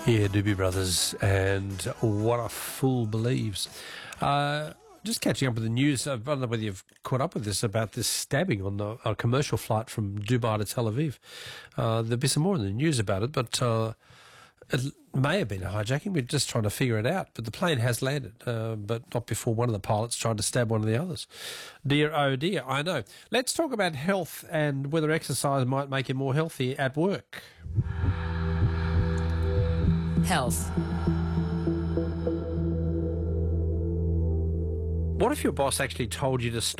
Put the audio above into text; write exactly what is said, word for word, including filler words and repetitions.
Yeah, Doobie Brothers, and What a Fool Believes. Uh, just catching up with the news, I don't know whether you've caught up with this, about this stabbing on the, a commercial flight from Dubai to Tel Aviv. Uh, there'll be some more in the news about it, but uh, it may have been a hijacking. We're just trying to figure it out. But the plane has landed, uh, but not before one of the pilots tried to stab one of the others. Dear, oh dear, I know. Let's talk about health and whether exercise might make you more healthy at work. Health. What if your boss actually told you to stop